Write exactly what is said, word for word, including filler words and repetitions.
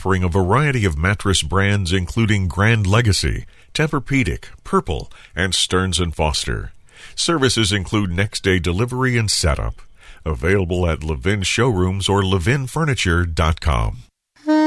offering a variety of mattress brands including Grand Legacy, Tempur-Pedic, Purple, and Stearns and Foster. Services include next-day delivery and setup. Available at Levin Showrooms or levin furniture dot com.